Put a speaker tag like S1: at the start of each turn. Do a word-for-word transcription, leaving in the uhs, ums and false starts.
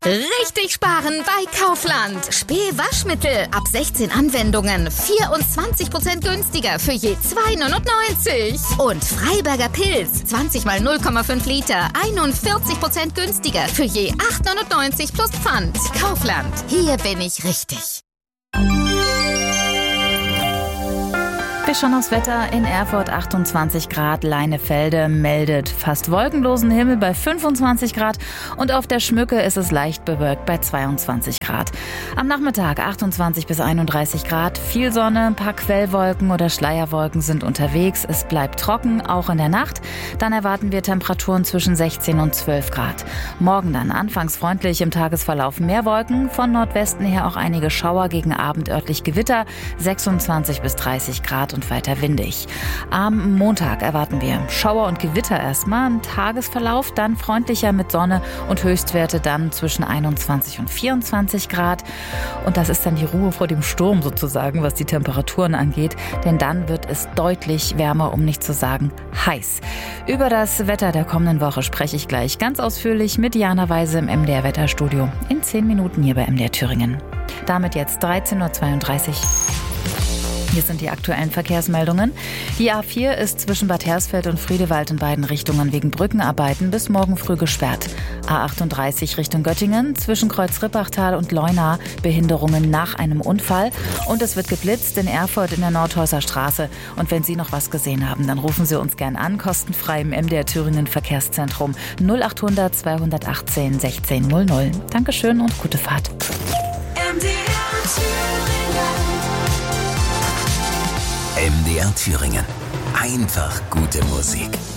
S1: Richtig sparen bei Kaufland. Spee-Waschmittel ab sechzehn Anwendungen. vierundzwanzig Prozent günstiger für je zwei neunundneunzig. Und Freiberger Pilz. zwanzig mal null Komma fünf Liter. einundvierzig Prozent günstiger für je acht neunundneunzig plus Pfand. Kaufland. Hier bin ich richtig.
S2: Wir schauen aufs Wetter. In Erfurt achtundzwanzig Grad, Leinefelde meldet fast wolkenlosen Himmel bei fünfundzwanzig Grad und auf der Schmücke ist es leicht bewölkt bei zweiundzwanzig Grad. Am Nachmittag achtundzwanzig bis einunddreißig Grad, viel Sonne, ein paar Quellwolken oder Schleierwolken sind unterwegs. Es bleibt trocken, auch in der Nacht. Dann erwarten wir Temperaturen zwischen sechzehn und zwölf Grad. Morgen dann anfangs freundlich, im Tagesverlauf mehr Wolken, von Nordwesten her auch einige Schauer, gegen Abend örtlich Gewitter, sechsundzwanzig bis dreißig Grad und weiter windig. Am Montag erwarten wir Schauer und Gewitter erstmal, im Tagesverlauf dann freundlicher mit Sonne und Höchstwerte dann zwischen einundzwanzig und vierundzwanzig Grad. Und das ist dann die Ruhe vor dem Sturm sozusagen, was die Temperaturen angeht, denn dann wird es deutlich wärmer, um nicht zu sagen heiß. Über das Wetter der kommenden Woche spreche ich gleich ganz ausführlich mit Jana Weise im M D R Wetterstudio in zehn Minuten hier bei M D R Thüringen. Damit jetzt dreizehn Uhr zweiunddreißig. Hier sind die aktuellen Verkehrsmeldungen. Die A vier ist zwischen Bad Hersfeld und Friedewald in beiden Richtungen wegen Brückenarbeiten bis morgen früh gesperrt. A achtunddreißig Richtung Göttingen zwischen Kreuz-Rippachtal und Leuna Behinderungen nach einem Unfall. Und es wird geblitzt in Erfurt in der Nordhäuser Straße. Und wenn Sie noch was gesehen haben, dann rufen Sie uns gern an, kostenfrei im M D R Thüringen Verkehrszentrum null achthundert zweihundertachtzehn sechzehn null null. Dankeschön und gute Fahrt.
S3: M D R Thüringen.
S4: M D R Thüringen. Einfach gute Musik.